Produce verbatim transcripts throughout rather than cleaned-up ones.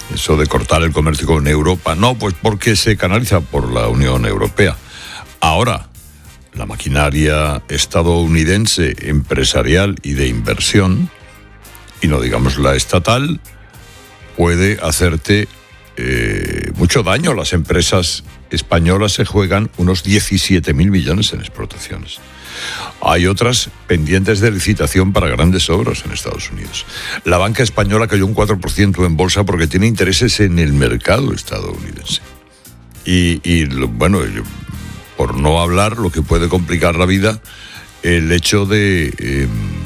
eso de cortar el comercio con Europa. No, pues porque se canaliza por la Unión Europea. Ahora, la maquinaria estadounidense, empresarial y de inversión, y no digamos la estatal, puede hacerte eh, mucho daño. Las empresas españolas se juegan unos diecisiete mil millones en exportaciones. Hay otras pendientes de licitación para grandes obras en Estados Unidos. La banca española cayó un cuatro por ciento en bolsa porque tiene intereses en el mercado estadounidense. Y, y bueno, yo, por no hablar lo que puede complicar la vida, el hecho de, eh,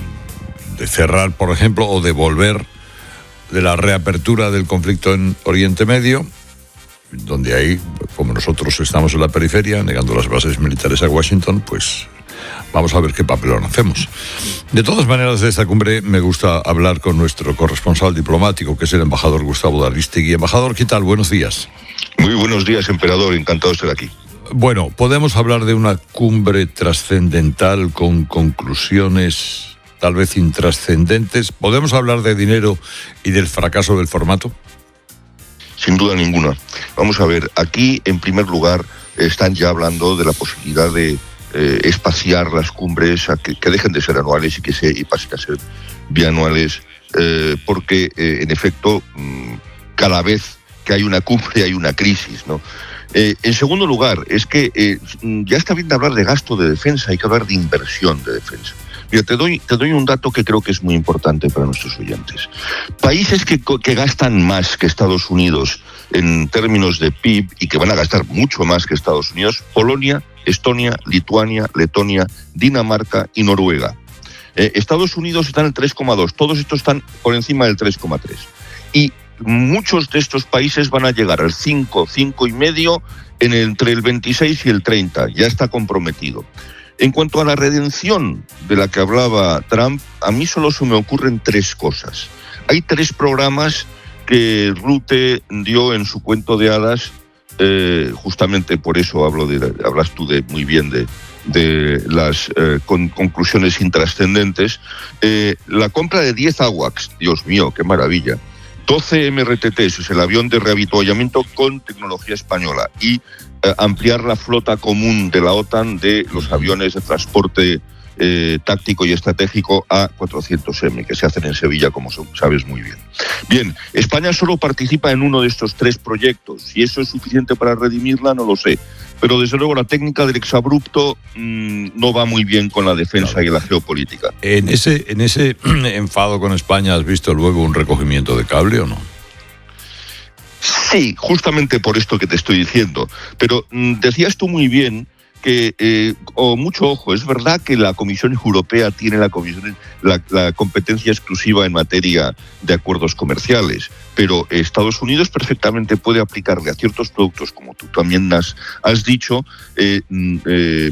de cerrar, por ejemplo, o de volver de la reapertura del conflicto en Oriente Medio, donde ahí, como nosotros estamos en la periferia, negando las bases militares a Washington, pues vamos a ver qué papelón hacemos. De todas maneras, de esta cumbre me gusta hablar con nuestro corresponsal diplomático, que es el embajador Gustavo Darristegui. Embajador, ¿qué tal? Buenos días. Muy buenos días, emperador. Encantado de estar aquí. Bueno, podemos hablar de una cumbre trascendental con conclusiones tal vez intrascendentes. ¿Podemos hablar de dinero y del fracaso del formato? Sin duda ninguna. Vamos a ver, aquí en primer lugar están ya hablando de la posibilidad de eh, espaciar las cumbres a que, que dejen de ser anuales y que se y pasen a ser bianuales, eh, porque eh, en efecto mmm, cada vez que hay una cumbre hay una crisis, ¿no? Eh, en segundo lugar, es que eh, ya está bien de hablar de gasto de defensa, hay que hablar de inversión de defensa. Mira, te doy, te doy un dato que creo que es muy importante para nuestros oyentes. Países que, que gastan más que Estados Unidos en términos de P I B y que van a gastar mucho más que Estados Unidos: Polonia, Estonia, Lituania, Letonia, Dinamarca y Noruega. Eh, Estados Unidos está en el tres coma dos, todos estos están por encima del tres coma tres. Y muchos de estos países van a llegar al cinco, cinco y medio en el, entre el veintiséis y el treinta, ya está comprometido. En cuanto a la redención de la que hablaba Trump, a mí solo se me ocurren tres cosas. Hay tres programas que Rutte dio en su cuento de hadas, eh, justamente por eso hablo de, hablas tú de muy bien de, de las eh, con, conclusiones intrascendentes. Eh, la compra de diez AWACS, Dios mío, qué maravilla. doce M R T Ts, es el avión de reavituallamiento con tecnología española, y eh, ampliar la flota común de la OTAN de los aviones de transporte eh, táctico y estratégico A cuatrocientos M, que se hacen en Sevilla, como sabes muy bien. Bien, España solo participa en uno de estos tres proyectos. Si eso es suficiente para redimirla, no lo sé. Pero desde luego la técnica del exabrupto mmm, no va muy bien con la defensa claro. y la geopolítica. En ese, en ese enfado con España, ¿has visto luego un recogimiento de cable o no? Sí, justamente por esto que te estoy diciendo. Pero mmm, decías tú muy bien que, eh, oh, mucho ojo, es verdad que la Comisión Europea tiene la, comisión, la, la competencia exclusiva en materia de acuerdos comerciales, pero Estados Unidos perfectamente puede aplicarle a ciertos productos, como tú también has, has dicho, eh, eh,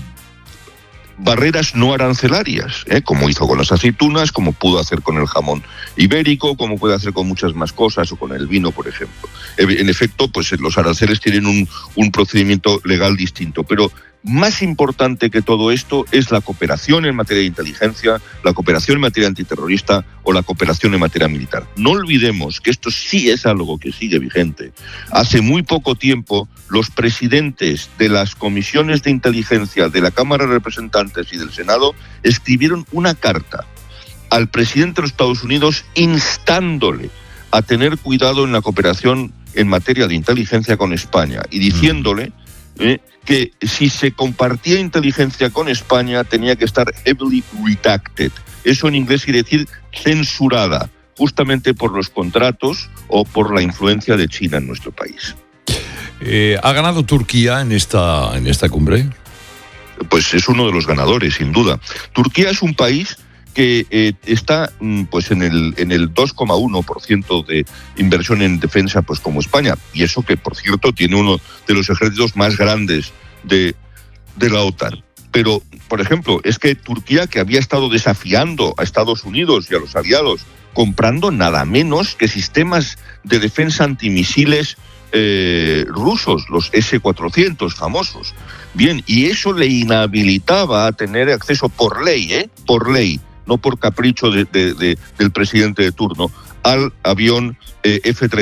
barreras no arancelarias, ¿eh? como hizo con las aceitunas, como pudo hacer con el jamón ibérico, como puede hacer con muchas más cosas, o con el vino, por ejemplo. En efecto, pues los aranceles tienen un, un procedimiento legal distinto, pero más importante que todo esto es la cooperación en materia de inteligencia, la cooperación en materia antiterrorista o la cooperación en materia militar. No olvidemos que esto sí es algo que sigue vigente. Hace muy poco tiempo, los presidentes de las comisiones de inteligencia de la Cámara de Representantes y del Senado escribieron una carta al presidente de los Estados Unidos instándole a tener cuidado en la cooperación en materia de inteligencia con España y diciéndole eh, que si se compartía inteligencia con España tenía que estar heavily redacted. Eso en inglés quiere decir censurada, justamente por los contratos o por la influencia de China en nuestro país. Eh, ¿Ha ganado Turquía en esta, en esta cumbre? Pues es uno de los ganadores, sin duda. Turquía es un país que eh, está pues en el en el dos coma uno por ciento de inversión en defensa, pues como España, y eso que por cierto tiene uno de los ejércitos más grandes de, de la OTAN. Pero, por ejemplo, es que Turquía, que había estado desafiando a Estados Unidos y a los aliados, comprando nada menos que sistemas de defensa antimisiles eh, rusos, los ese cuatrocientos famosos. Bien, y eso le inhabilitaba a tener acceso por ley, ¿eh? Por ley, no por capricho de, de, de, del presidente de turno, al avión eh, F treinta y cinco.